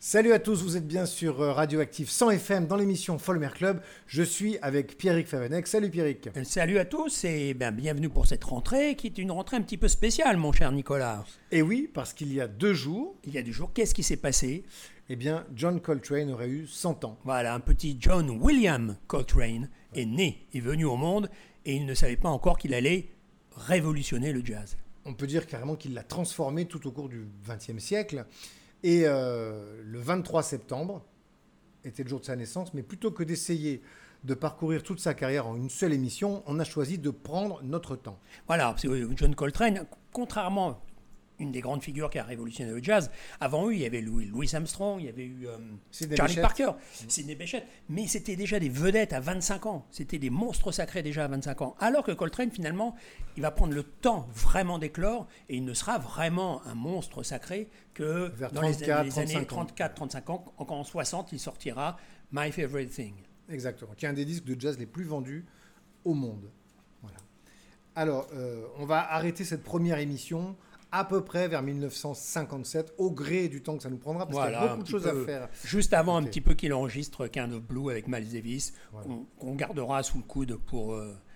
Salut à tous, vous êtes bien sur Radioactive 100 FM dans l'émission Folmer Club. Je suis avec Pierrick Favenec. Salut Pierrick. Salut à tous et bienvenue pour cette rentrée qui est une rentrée un petit peu spéciale, mon cher Nicolas. Et oui, parce qu'il y a 2 jours... Il y a 2 jours, qu'est-ce qui s'est passé ? Eh bien, John Coltrane aurait eu 100 ans. Voilà, un petit John William Coltrane est né, est venu au monde et il ne savait pas encore qu'il allait révolutionner le jazz. On peut dire carrément qu'il l'a transformé tout au cours du XXe siècle. Et le 23 septembre était le jour de sa naissance, mais plutôt que d'essayer de parcourir toute sa carrière en une seule émission, on a choisi de prendre notre temps. Voilà, parce que John Coltrane, contrairement une des grandes figures qui a révolutionné le jazz, avant eux, il y avait Louis Armstrong, il y avait eu Charlie Parker, Sidney Bechet, mais c'était déjà des vedettes à 25 ans, c'était des monstres sacrés déjà à 25 ans, alors que Coltrane, finalement, il va prendre le temps vraiment d'éclore, et il ne sera vraiment un monstre sacré que vers dans 34, les années 34-35 ans, en 60, il sortira My Favorite Thing. Exactement, qui est un des disques de jazz les plus vendus au monde. Voilà. Alors, on va arrêter cette première émission à peu près vers 1957, au gré du temps que ça nous prendra, parce qu'il y a beaucoup de choses à faire. Juste avant, un petit peu qu'il enregistre Kind of Blue avec Miles Davis, qu'on gardera sous le coude pour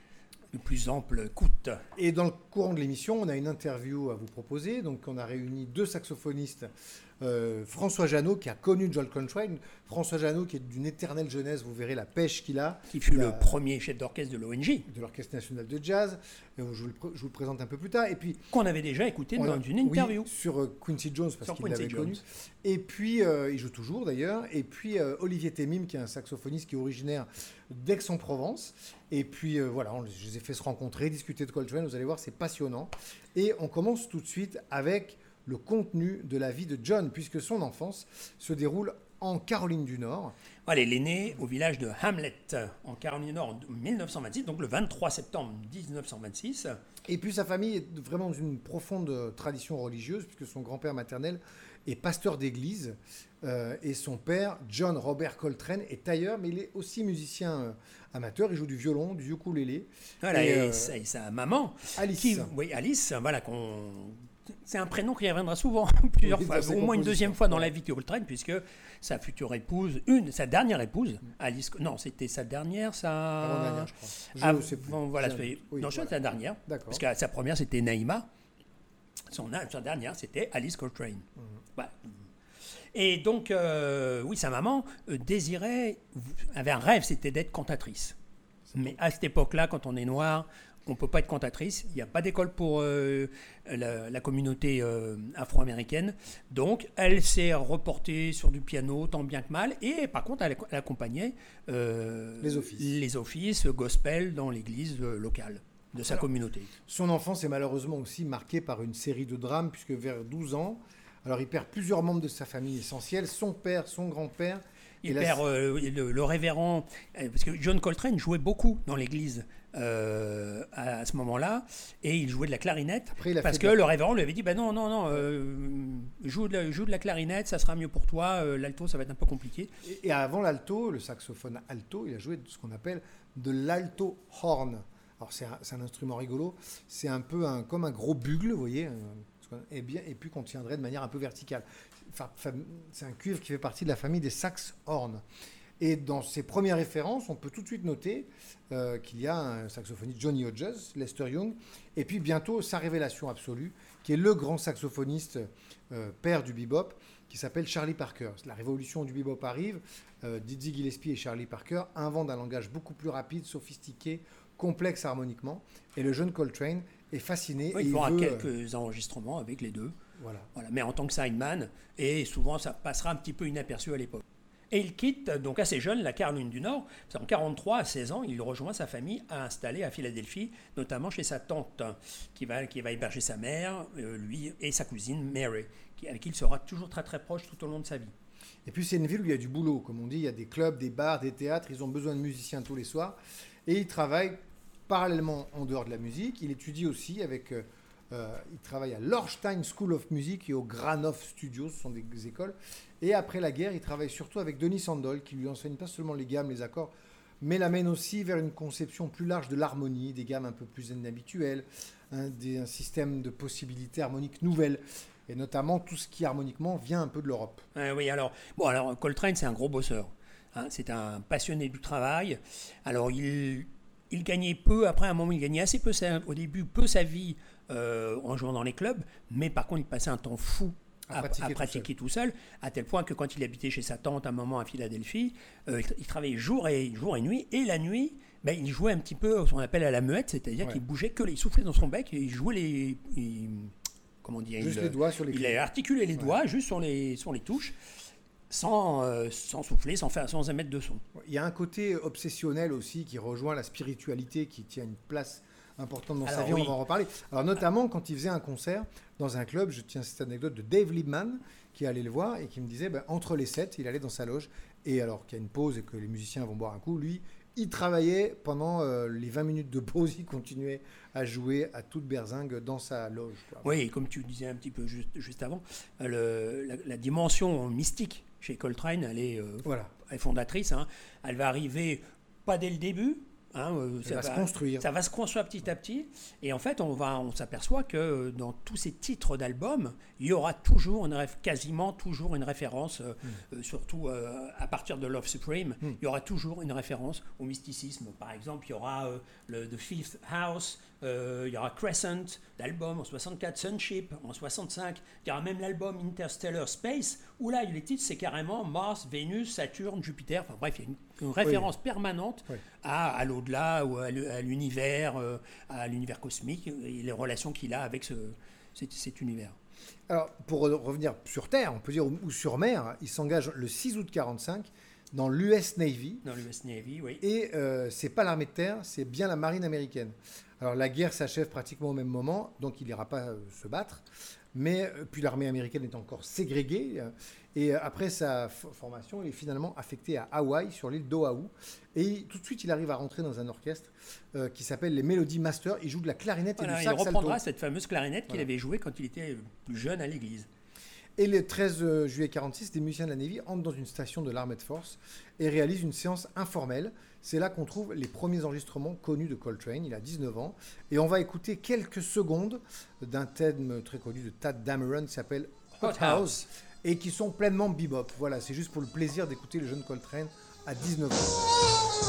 de plus ample écoute. Et dans le courant de l'émission, on a une interview à vous proposer. Donc, on a réuni 2 saxophonistes. François Jeannot, qui a connu John Coltrane. François Jeannot, qui est d'une éternelle jeunesse, vous verrez la pêche qu'il a. Qui fut le premier chef d'orchestre de l'ONG. De l'Orchestre National de Jazz. Je vous le présente un peu plus tard. Et puis, qu'on avait déjà écouté dans une interview. Oui, sur Quincy Jones, parce qu'il l'avait connu. Et puis, il joue toujours d'ailleurs. Et puis, Olivier Temim, qui est un saxophoniste qui est originaire d'Aix-en-Provence. Et puis, voilà, je les ai fait se rencontrer, discuter de Coltrane. Vous allez voir, c'est passionnant. Et on commence tout de suite avec le contenu de la vie de John, puisque son enfance se déroule en Caroline du Nord. Voilà, il est né au village de Hamlet, en Caroline du Nord, en 1926, donc le 23 septembre 1926. Et puis sa famille est vraiment dans une profonde tradition religieuse, puisque son grand-père maternel est pasteur d'église, et son père, John Robert Coltrane, est tailleur, mais il est aussi musicien amateur. Il joue du violon, du ukulélé. Voilà, et sa maman, Alice. Alice, voilà, c'est un prénom qui reviendra souvent, plusieurs fois, au moins une deuxième fois dans la vie de Coltrane, puisque sa future épouse, sa dernière épouse, Alice, non, c'était sa dernière, avant-dernière, je crois. Je ne sais plus. Voilà, c'est sa dernière, parce que sa première c'était Naïma, sa dernière c'était Alice Coltrane. Voilà. Et donc, oui, sa maman avait un rêve, c'était d'être cantatrice. Mais à cette époque-là, quand on est noir, on ne peut pas être cantatrice. Il n'y a pas d'école pour la communauté afro-américaine. Donc, elle s'est reportée sur du piano, tant bien que mal. Et par contre, elle accompagnait les offices gospel dans l'église locale de sa communauté. Son enfance est malheureusement aussi marquée par une série de drames, puisque vers 12 ans, alors il perd plusieurs membres de sa famille essentielle, son père, son grand-père. Il perd le révérend, parce que John Coltrane jouait beaucoup dans l'église à ce moment-là, et il jouait de la clarinette, parce que le révérend lui avait dit joue de la clarinette, ça sera mieux pour toi, l'alto ça va être un peu compliqué. Et avant l'alto, le saxophone alto, il a joué de ce qu'on appelle de l'alto horn. Alors c'est un instrument rigolo, c'est un peu comme un gros bugle, vous voyez, et puis qu'on tiendrait de manière un peu verticale. C'est un cuivre qui fait partie de la famille des sax horn. Et dans ses premières références, on peut tout de suite noter qu'il y a un saxophoniste, Johnny Hodges, Lester Young, et puis bientôt sa révélation absolue, qui est le grand saxophoniste père du bebop, qui s'appelle Charlie Parker. La révolution du bebop arrive, Dizzy Gillespie et Charlie Parker inventent un langage beaucoup plus rapide, sophistiqué, complexe harmoniquement, et le jeune Coltrane est fasciné. Oui, il fera quelques enregistrements avec les deux. Voilà. Mais en tant que sideman, et souvent ça passera un petit peu inaperçu à l'époque. Et il quitte donc assez jeune la Caroline du Nord. En 1943, à 16 ans, il rejoint sa famille installée à Philadelphie, notamment chez sa tante, qui va héberger sa mère, lui et sa cousine Mary, avec qui il sera toujours très très proche tout au long de sa vie. Et puis c'est une ville où il y a du boulot, comme on dit, il y a des clubs, des bars, des théâtres, ils ont besoin de musiciens tous les soirs, et il travaille parallèlement en dehors de la musique. Il étudie aussi il travaille à l'Orstein School of Music et au Granoff Studios, ce sont des écoles. Et après la guerre, il travaille surtout avec Denis Sandol, qui lui enseigne pas seulement les gammes, les accords, mais l'amène aussi vers une conception plus large de l'harmonie, des gammes un peu plus inhabituelles, un système de possibilités harmoniques nouvelles. Et notamment tout ce qui harmoniquement vient un peu de l'Europe. Oui, alors Coltrane, c'est un gros bosseur. Hein, c'est un passionné du travail. Alors il gagnait peu, après à un moment il gagnait assez peu, au début peu sa vie en jouant dans les clubs, mais par contre il passait un temps fou à pratiquer tout seul, à tel point que quand il habitait chez sa tante un moment à Philadelphie, il travaillait jour et nuit, et la nuit, il jouait un petit peu ce qu'on appelle à la muette, c'est-à-dire qu'il bougeait il soufflait dans son bec, et il jouait comment dire, juste les doigts sur les il articulait les doigts juste sur les touches, sans souffler, sans émettre de son. Il y a un côté obsessionnel aussi qui rejoint la spiritualité, qui tient une place importante dans sa vie, on va en reparler. Alors notamment quand il faisait un concert dans un club, je tiens cette anecdote de Dave Liebman qui allait le voir et qui me disait entre les sets, il allait dans sa loge et alors qu'il y a une pause et que les musiciens vont boire un coup, lui, il travaillait pendant les 20 minutes de pause, il continuait à jouer à toute berzingue dans sa loge. Quoi. Oui, et comme tu disais un petit peu juste avant, la dimension mystique chez Coltrane, elle est fondatrice. Hein. Elle va arriver pas dès le début. Ça va se construire. Ça va se construire petit à petit. Et en fait, on s'aperçoit que dans tous ces titres d'albums, il y aura toujours quasiment toujours une référence, surtout à partir de Love Supreme, il y aura toujours une référence au mysticisme. Par exemple, il y aura The Fifth House, il y aura Crescent d'album en 64, Sunship en 65, il y aura même l'album Interstellar Space, où là, les titres, c'est carrément Mars, Vénus, Saturne, Jupiter, enfin bref, il y a une référence permanente à l'au-delà, ou à l'univers cosmique, et les relations qu'il a avec cet univers. Alors, pour revenir sur Terre, on peut dire, ou sur mer, il s'engage le 6 août 1945 dans l'US Navy. Dans l'US Navy, oui. Et c'est pas l'armée de terre, c'est bien la marine américaine. Alors, la guerre s'achève pratiquement au même moment, donc il n'ira pas se battre. Mais puis l'armée américaine est encore ségrégée. Et après sa formation, il est finalement affecté à Hawaï, sur l'île d'Oahu. Et tout de suite, il arrive à rentrer dans un orchestre qui s'appelle les Melody Masters. Il joue de la clarinette et du sax alto. Il reprendra cette fameuse clarinette qu'il avait jouée quand il était plus jeune à l'église. Et le 13 juillet 1946, des musiciens de la Navy entrent dans une station de l'Armed Force et réalisent une séance informelle. C'est là qu'on trouve les premiers enregistrements connus de Coltrane. Il a 19 ans. Et on va écouter quelques secondes d'un thème très connu de Tadd Dameron qui s'appelle Hot House et qui sont pleinement bebop. Voilà, c'est juste pour le plaisir d'écouter le jeune Coltrane à 19 ans.